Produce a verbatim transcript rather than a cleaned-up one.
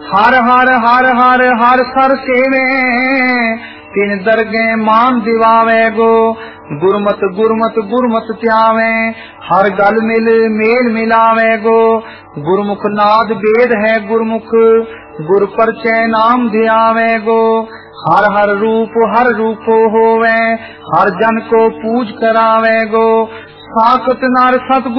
हर हर हर हर हर sir सेवे तिन दरगे मान दिवावे गो। गुरमत गुरमत गुरमत त्यावे हर गल मिल मेल मिलावे गो। गुरमुख नाद वेद है गुरमुख गुर परचय नाम ध्यावे गो। हर हर रूप हर रूपो होवे हर जन को पूज करावे गो। साखत नर सतगुरु